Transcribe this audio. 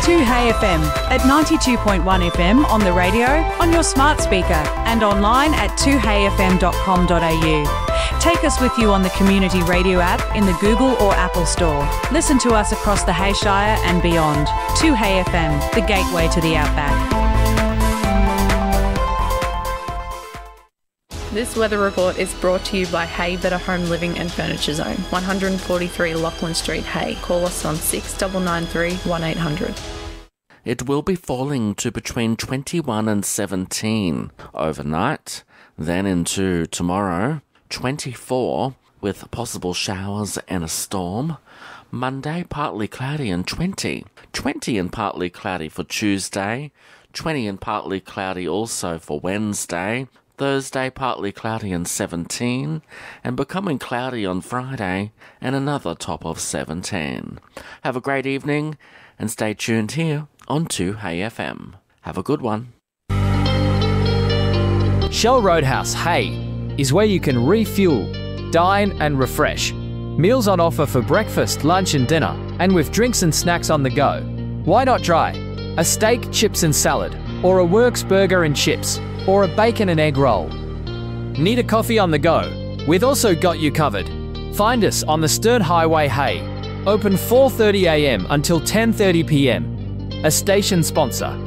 2Hey FM at 92.1 FM on the radio, on your smart speaker and online at 2heyfm.com.au. Take us with you on the Community Radio app in the Google or Apple Store. Listen to us across the Hayshire and beyond. 2Hey FM, the gateway to the outback. This weather report is brought to you by Hay Better Home Living and Furniture Zone, 143 Lachlan Street, Hay. Call us on 6993 1800. It will be falling to between 21 and 17 overnight, then into tomorrow, 24 with possible showers and a storm. Monday, partly cloudy and 20. 20 and partly cloudy for Tuesday, 20 and partly cloudy also for Wednesday. Thursday, partly cloudy and 17, and becoming cloudy on Friday, and another top of 17. Have a great evening, and stay tuned here on 2Hey FM. Have a good one. Shell Roadhouse Hay is where you can refuel, dine and refresh. Meals on offer for breakfast, lunch and dinner, and with drinks and snacks on the go. Why not try a steak, chips and salad, or a Works burger and chips, or a bacon and egg roll? Need a coffee on the go? We've also got you covered. Find us on the Sturt Highway Hay. Open 4:30 a.m. until 10:30 p.m. A station sponsor.